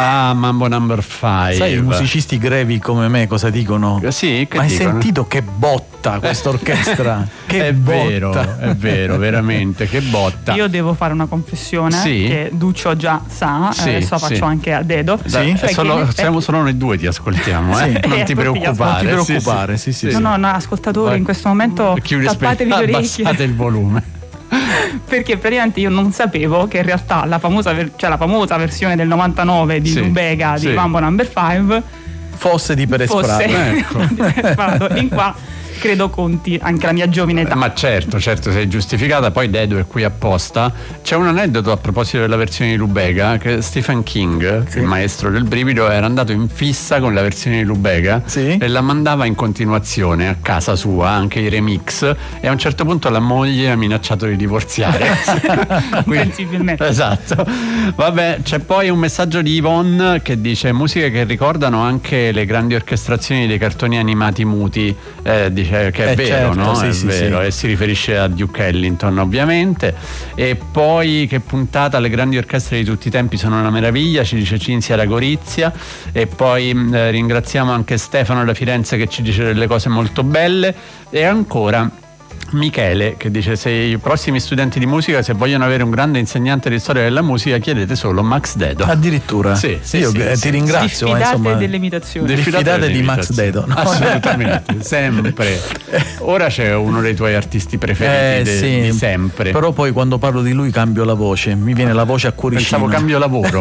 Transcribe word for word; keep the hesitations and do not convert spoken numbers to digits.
Ah, Mambo Number Five. Sai, i musicisti grevi come me cosa dicono? Sì, che Ma hai dicono? sentito che botta questa orchestra? Che è botta. vero, è vero, veramente, che botta. Io devo fare una confessione Sì. che Duccio già sa, Sì, adesso la sì. faccio anche a dedo. Sì? Cioè È che solo, in effetti- siamo solo noi due, ti ascoltiamo, eh? Sì. Non Eh, ti tutti gli preoccupare. Non ti preoccupare, sì, sì, sì. No, no, no, ascoltatori, Vai. in questo momento Chiudi, tappatevi le orecchie. abbassate il volume. Perché praticamente io non sapevo che in realtà la famosa, ver- cioè la famosa versione del novantanove di Sì, Lubega di sì. Mambo Number Five Fosse di Perez fosse Prado. Ecco. di Perez Prado. In qua credo conti anche la mia giovine età. Ma certo, certo, sei giustificata. Poi Dedo è qui apposta. C'è un aneddoto a proposito della versione di Lubega, che Stephen King, Sì. il maestro del brivido, era andato in fissa con la versione di Lubega, Sì. e la mandava in continuazione a casa sua, anche i remix, e a un certo punto la moglie ha minacciato di divorziare. Comprensibilmente. Esatto. Vabbè, c'è poi un messaggio di Yvonne che dice: musiche che ricordano anche le grandi orchestrazioni dei cartoni animati muti. Eh, dice che è Eh, vero, certo, no? sì, È sì, vero, sì. e si riferisce a Duke Ellington, ovviamente. E poi che puntata, le grandi orchestre di tutti i tempi sono una meraviglia, ci dice Cinzia da Gorizia. E poi mh, eh, ringraziamo anche Stefano da Firenze che ci dice delle cose molto belle. E ancora Michele che dice: se i prossimi studenti di musica, se vogliono avere un grande insegnante di storia della musica, chiedete solo Max Dedo. Addirittura? Sì, sì, Io sì, eh, sì. ti ringrazio, ma Diffidate insomma, delle imitazioni. Diffidate di Max imitazioni. Dedo, no? Assolutamente, sempre. Ora c'è uno dei tuoi artisti preferiti Eh, de- sì. di sempre. Però poi quando parlo di lui cambio la voce, mi viene la voce a cuoricino. Pensavo cambio lavoro.